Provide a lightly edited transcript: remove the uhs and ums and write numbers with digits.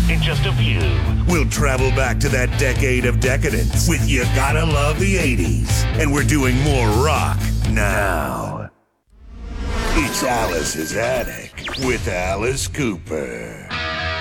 in just a few. We'll travel back to that decade of decadence with You Gotta Love the 80s. And we're doing more rock now. It's Alice's Attic with Alice Cooper.